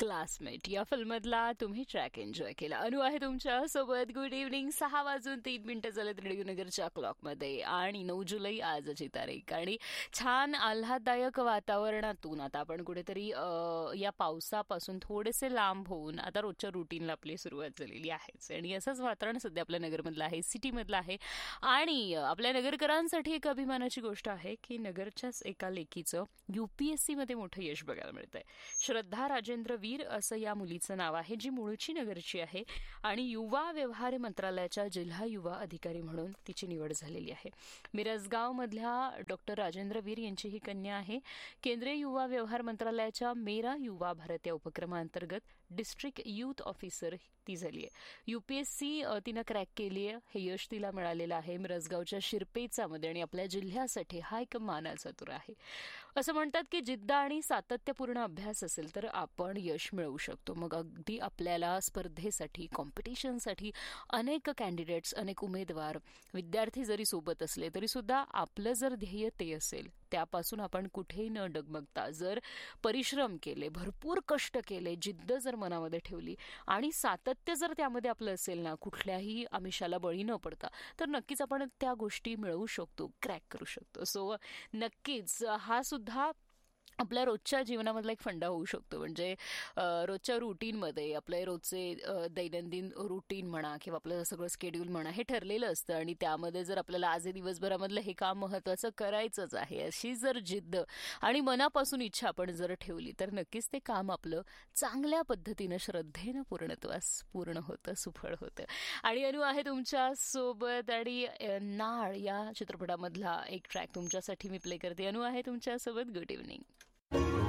Classmate या फिल्ममधला तुम्ही track enjoy केला. अनु आहे तुमच्या सोबत. Good evening. 6:03 झालेत रेडिओनगरच्या क्लॉकमध्ये आणि 9 जुलै आजची तारीख. आणि छान आल्हाददायक वातावरणातून आता आपण कुठेतरी या पावसापासून थोडेसे लांब होऊन आता रोजच्या रुटीनला आपली सुरुवात झालेली आहेच. आणि असंच वातावरण सध्या आपल्या नगरमधलं आहे, सिटीमधलं आहे. आणि आपल्या नगरकरांसाठी एक अभिमानाची गोष्ट आहे की नगरच्याच एका लेकीचं UPSC मध्ये मोठं यश बघायला मिळतंय. श्रद्धा राजेंद्र वीर असं या मुलीचं नाव आहे, जी मूळची नगरची आहे आणि युवा व्यवहार मंत्रालयाच्या जिल्हा युवा अधिकारी म्हणून तिची निवड झालेली आहे. मिरजगाव मधल्या डॉक्टर राजेंद्र वीर यांची ही कन्या आहे. केंद्रीय युवा व्यवहार मंत्रालयाच्या मेरा युवा भारत या उपक्रमांतर्गत डिस्ट्रिक्ट युथ ऑफिसर ती झाली आहे. UPSC तिनं क्रॅक केली आहे. हे यश तिला मिळालेलं आहे मिरजगावच्या शिरपेचामध्ये आणि आपल्या जिल्ह्यासाठी हा एक मानाचा तुरा आहे. असं म्हणतात की जिद्द आणि सातत्यपूर्ण अभ्यास असेल तर आपण यश मिळवू शकतो. मग अगदी आपल्याला स्पर्धेसाठी, कॉम्पिटिशनसाठी अनेक कॅन्डिडेट्स, अनेक उमेदवार, विद्यार्थी जरी सोबत असले तरी सुद्धा आपलं जर ध्येय ते असेल, त्यापासून आपण कुठेही न डगमगता जर परिश्रम केले, भरपूर कष्ट केले, जिद्द जर मनामध्ये ठेवली आणि सातत्य जर त्यामध्ये आपलं असेल ना, कुठल्याही आमिषाला बळी न पडता, तर नक्कीच आपण त्या गोष्टी मिळवू शकतो, क्रॅक करू शकतो. सो नक्कीच हा सुद्धा आपल्या रोजच्या जीवनामधला एक फंडा होऊ शकतो. म्हणजे रोजच्या रुटीनमध्ये आपले रोजचे दैनंदिन रुटीन म्हणा किंवा आपलं सगळं स्केड्यूल म्हणा हे ठरलेलं असतं आणि त्यामध्ये जर आपल्याला आज दिवसभरामधलं हे काम महत्त्वाचं करायचंच आहे अशी जर जिद्द आणि मनापासून इच्छा आपण जर ठेवली तर नक्कीच ते काम आपलं चांगल्या पद्धतीनं श्रद्धेनं पूर्ण होतं, सुफळ होतं. आणि अनु आहे तुमच्या सोबत आणि नाळ या चित्रपटामधला एक ट्रॅक तुमच्यासाठी मी प्ले करते. अनु आहे तुमच्यासोबत. Good evening.